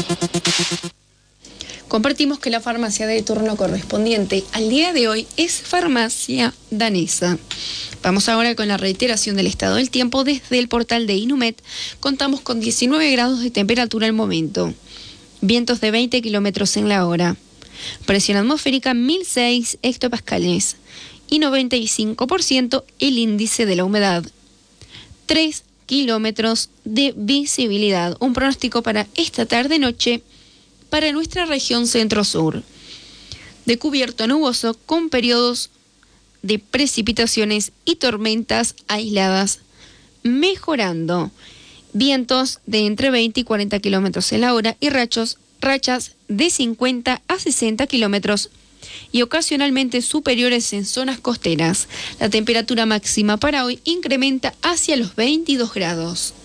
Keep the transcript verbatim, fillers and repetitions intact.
Compartimos que la farmacia de turno correspondiente al día de hoy es Farmacia Danesa. Vamos ahora con la reiteración del estado del tiempo desde el portal de Inumet. Contamos con diecinueve grados de temperatura al momento. Vientos de veinte kilómetros en la hora. Presión atmosférica mil seis hectopascales. Y noventa y cinco por ciento el índice de la humedad. tres kilómetros de visibilidad. Un pronóstico para esta tarde-noche para nuestra región centro-sur. De cubierto nuboso con periodos de precipitaciones y tormentas aisladas, mejorando. Vientos de entre veinte y cuarenta kilómetros en la hora y rachos, rachas de cincuenta a sesenta kilómetros y ocasionalmente superiores en zonas costeras. La temperatura máxima para hoy incrementa hacia los veintidós grados.